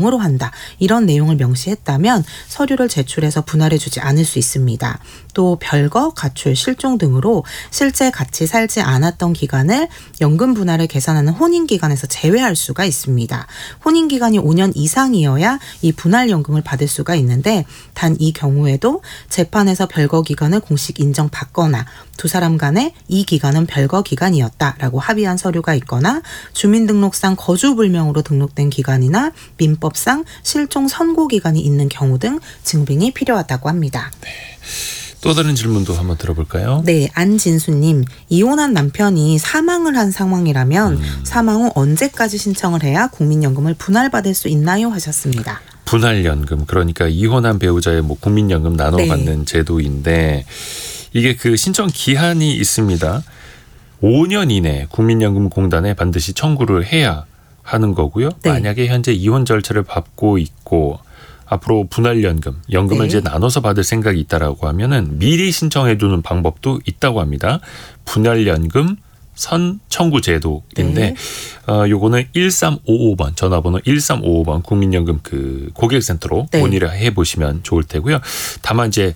0으로 한다. 이런 내용을 명시했다면 서류를 제출해서 분할해주지 않을 수 있습니다. 또 별거, 가출, 실종 등으로 실제 같이 살지 않았던 기간을 연금 분할을 계산하는 혼인기간에서 제외할 수가 있습니다. 혼인기간이 5년 이상이어야 이 분할연금을 받을 수가 있는데 단 이 경우에도 재판에서 별거 기간을 공식 인정받거나 두 사람 간에 이 기간은 별거 기간이었다라고 합의한 서류가 있거나 주민등록상 거주불명으로 등록된 기간이나 민법상 실종 선고 기간이 있는 경우 등 증빙이 필요하다고 합니다. 네. 또 다른 질문도 한번 들어볼까요? 네, 안진수님. 이혼한 남편이 사망을 한 상황이라면 사망 후 언제까지 신청을 해야 국민연금을 분할받을 수 있나요? 하셨습니다. 분할연금, 그러니까 이혼한 배우자의 국민연금 나눠 받는 제도인데 이게 그 신청 기한이 있습니다. 5년 이내 국민연금공단에 반드시 청구를 해야 하는 거고요. 만약에 현재 이혼 절차를 밟고 있고 앞으로 분할연금, 연금을 이제 나눠서 받을 생각이 있다라고 하면은 미리 신청해 두는 방법도 있다고 합니다. 분할연금 선청구 제도인데 요거는 1355번 전화번호 1355번 국민연금 그 고객센터로 문의를 해보시면 좋을 테고요. 다만 이제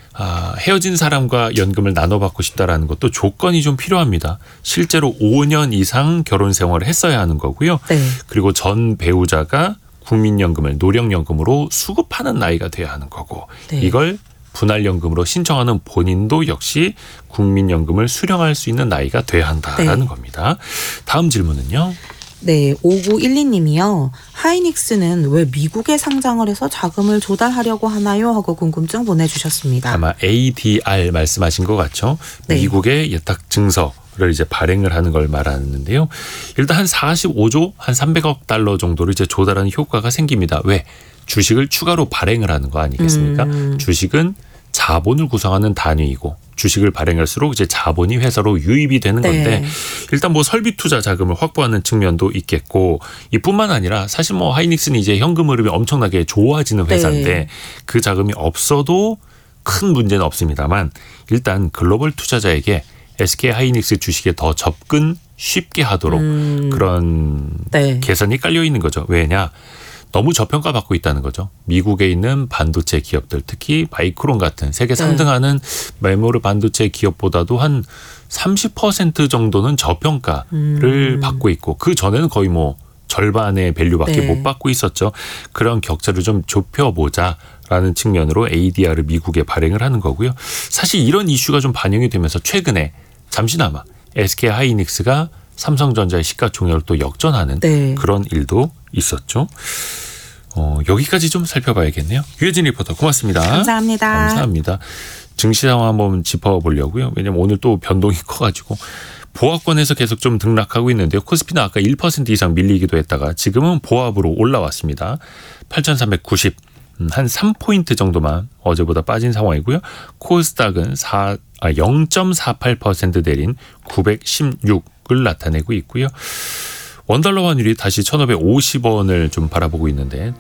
헤어진 사람과 연금을 나눠받고 싶다라는 것도 조건이 좀 필요합니다. 실제로 5년 이상 결혼 생활을 했어야 하는 거고요. 그리고 전 배우자가 국민연금을 노령연금으로 수급하는 나이가 돼야 하는 거고 이걸 분할연금으로 신청하는 본인도 역시 국민연금을 수령할 수 있는 나이가 돼야 한다라는 겁니다. 다음 질문은요. 네, 5912님이요. 하이닉스는 왜 미국에 상장을 해서 자금을 조달하려고 하나요? 하고 궁금증 보내주셨습니다. 아마 ADR 말씀하신 것 같죠? 미국의 예탁 증서를 이제 발행을 하는 걸 말하는데요. 일단 한 45조, 한 300억 달러 정도를 이제 조달하는 효과가 생깁니다. 왜? 주식을 추가로 발행을 하는 거 아니겠습니까? 주식은 자본을 구성하는 단위이고 주식을 발행할수록 이제 자본이 회사로 유입이 되는 건데 일단 설비 투자 자금을 확보하는 측면도 있겠고 이뿐만 아니라 사실 하이닉스는 이제 현금 흐름이 엄청나게 좋아지는 회사인데 그 자금이 없어도 큰 문제는 없습니다만 일단 글로벌 투자자에게 SK 하이닉스 주식에 더 접근 쉽게 하도록 그런 계산이 깔려 있는 거죠. 왜냐? 너무 저평가받고 있다는 거죠. 미국에 있는 반도체 기업들 특히 마이크론 같은 세계 상등하는 메모리 반도체 기업보다도 한 30% 정도는 저평가를 받고 있고 그 전에는 거의 절반의 밸류밖에 못 받고 있었죠. 그런 격차를 좀 좁혀보자라는 측면으로 ADR을 미국에 발행을 하는 거고요. 사실 이런 이슈가 좀 반영이 되면서 최근에 잠시나마 SK 하이닉스가 삼성전자의 시가총액을 또 역전하는 그런 일도 있었죠. 여기까지 좀 살펴봐야겠네요. 유혜진 리포터 고맙습니다. 감사합니다. 증시 상황 한번 짚어보려고요. 왜냐하면 오늘 또 변동이 커가지고 보합권에서 계속 좀 등락하고 있는데요. 코스피는 아까 1% 이상 밀리기도 했다가 지금은 보합으로 올라왔습니다. 8,390. 한 3포인트 정도만 어제보다 빠진 상황이고요. 코스닥은 0.48% 내린 916을 나타내고 있고요. 원달러 환율이 다시 1,550원을 좀 바라보고 있는데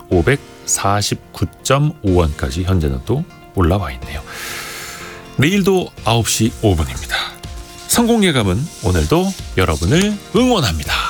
1,549.5원까지 현재는 또 올라와 있네요. 내일도 9시 5분입니다. 성공 예감은 오늘도 여러분을 응원합니다.